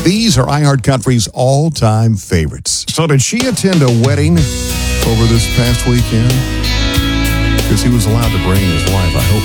These are iHeartCountry's all-time favorites. So did she attend a wedding over this past weekend? Because he was allowed to bring his wife. I hope